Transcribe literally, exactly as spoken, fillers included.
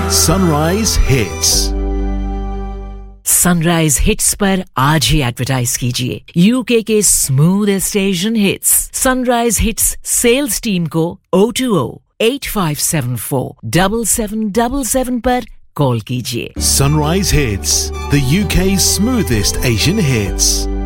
Sunrise Hits. Sunrise hits पर आज ही advertise कीजिए यूके के smoothest Asian hits sunrise hits sales team को O two O eight five seven four seven seven seven seven पर call कीजिए. Sunrise Hits, the U K's smoothest Asian hits.